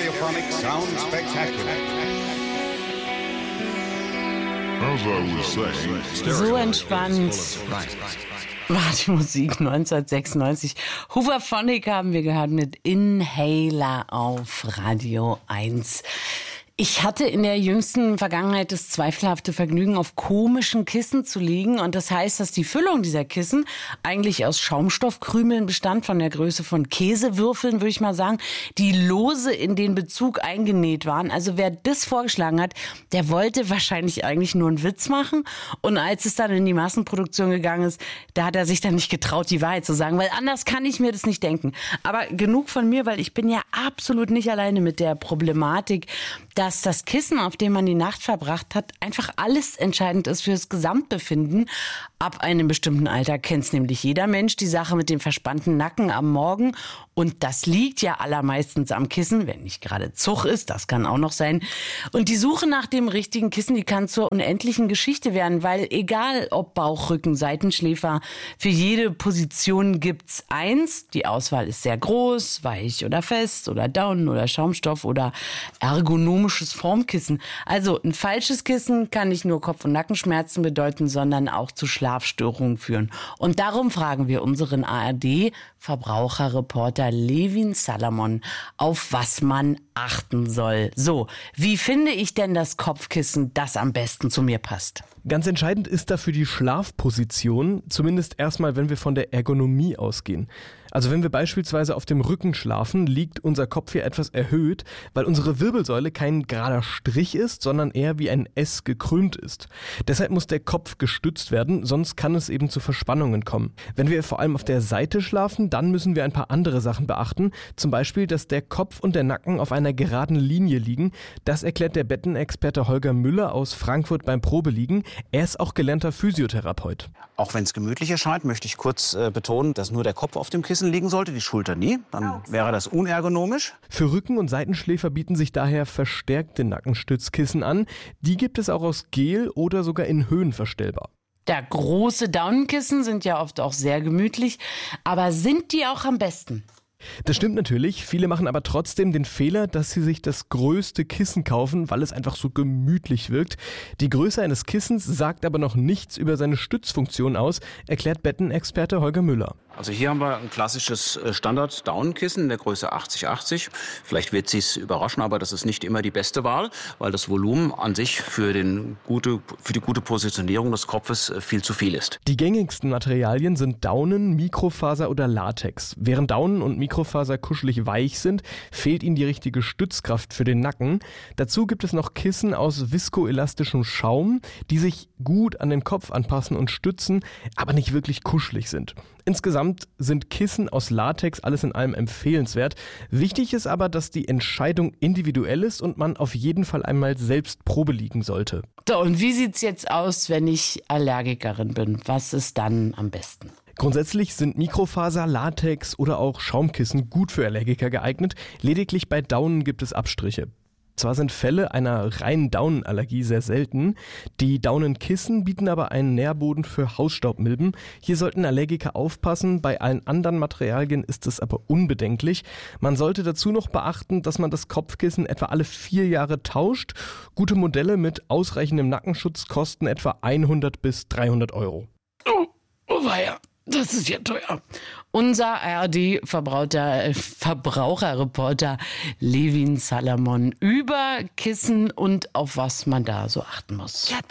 stereophonic sound spectacular. As I was saying, So entspannt war die Musik 1996. Hooverphonic haben wir gehört mit Inhaler auf Radio 1. Ich hatte in der jüngsten Vergangenheit das zweifelhafte Vergnügen, auf komischen Kissen zu liegen. Und das heißt, dass die Füllung dieser Kissen eigentlich aus Schaumstoffkrümeln bestand, von der Größe von Käsewürfeln, würde ich mal sagen, die lose in den Bezug eingenäht waren. Also wer das vorgeschlagen hat, der wollte wahrscheinlich eigentlich nur einen Witz machen. Und als es dann in die Massenproduktion gegangen ist, da hat er sich dann nicht getraut, die Wahrheit zu sagen, weil anders kann ich mir das nicht denken. Aber genug von mir, weil ich bin ja absolut nicht alleine mit der Problematik, dass das Kissen, auf dem man die Nacht verbracht hat, einfach alles entscheidend ist für das Gesamtbefinden. Ab einem bestimmten Alter kennt es nämlich jeder Mensch, die Sache mit dem verspannten Nacken am Morgen. Und das liegt ja allermeistens am Kissen, wenn nicht gerade Zug ist, das kann auch noch sein. Und die Suche nach dem richtigen Kissen, die kann zur unendlichen Geschichte werden, weil egal ob Bauch, Rücken, Seitenschläfer, für jede Position gibt's eins. Die Auswahl ist sehr groß, weich oder fest oder Down oder Schaumstoff oder ergonomisches Formkissen. Also ein falsches Kissen kann nicht nur Kopf- und Nackenschmerzen bedeuten, sondern auch zu Schlafstörungen führen. Und darum fragen wir unseren ARD-Verbraucherreporter Levin Salamon, auf was man achten soll. So, wie finde ich denn das Kopfkissen, das am besten zu mir passt? Ganz entscheidend ist dafür die Schlafposition, zumindest erstmal, wenn wir von der Ergonomie ausgehen. Also wenn wir beispielsweise auf dem Rücken schlafen, liegt unser Kopf hier etwas erhöht, weil unsere Wirbelsäule kein gerader Strich ist, sondern eher wie ein S gekrümmt ist. Deshalb muss der Kopf gestützt werden, sonst kann es eben zu Verspannungen kommen. Wenn wir vor allem auf der Seite schlafen, dann müssen wir ein paar andere Sachen beachten. Zum Beispiel, dass der Kopf und der Nacken auf einer geraden Linie liegen. Das erklärt der Bettenexperte Holger Müller aus Frankfurt beim Probeliegen. Er ist auch gelernter Physiotherapeut. Auch wenn es gemütlich erscheint, möchte ich kurz betonen, dass nur der Kopf auf dem Kissen liegen sollte, die Schulter nie. Dann wäre das unergonomisch. Für Rücken- und Seitenschläfer bieten sich daher verstärkte Nackenstützkissen an. Die gibt es auch aus Gel oder sogar in Höhen verstellbar. Ja, große Daunenkissen sind ja oft auch sehr gemütlich, aber sind die auch am besten? Das stimmt natürlich, viele machen aber trotzdem den Fehler, dass sie sich das größte Kissen kaufen, weil es einfach so gemütlich wirkt. Die Größe eines Kissens sagt aber noch nichts über seine Stützfunktion aus, erklärt Bettenexperte Holger Müller. Also hier haben wir ein klassisches Standard-Daunenkissen in der Größe 80-80. Vielleicht wird Sie es überraschen, aber das ist nicht immer die beste Wahl, weil das Volumen an sich für die gute Positionierung des Kopfes viel zu viel ist. Die gängigsten Materialien sind Daunen, Mikrofaser oder Latex. Während Daunen und Mikrofaser kuschelig weich sind, fehlt ihnen die richtige Stützkraft für den Nacken. Dazu gibt es noch Kissen aus viskoelastischem Schaum, die sich gut an den Kopf anpassen und stützen, aber nicht wirklich kuschelig sind. Insgesamt sind Kissen aus Latex alles in allem empfehlenswert. Wichtig ist aber, dass die Entscheidung individuell ist und man auf jeden Fall einmal selbst Probe liegen sollte. So, und wie sieht's jetzt aus, wenn ich Allergikerin bin? Was ist dann am besten? Grundsätzlich sind Mikrofaser, Latex oder auch Schaumkissen gut für Allergiker geeignet. Lediglich bei Daunen gibt es Abstriche. Zwar sind Fälle einer reinen Daunenallergie sehr selten, die Daunenkissen bieten aber einen Nährboden für Hausstaubmilben. Hier sollten Allergiker aufpassen, bei allen anderen Materialien ist es aber unbedenklich. Man sollte dazu noch beachten, dass man das Kopfkissen etwa alle 4 Jahre tauscht. Gute Modelle mit ausreichendem Nackenschutz kosten etwa 100 bis 300 Euro. Oh weia, das ist ja teuer. Unser ARD-Verbraucherreporter Levin Salamon über Kissen und auf was man da so achten muss. Ja,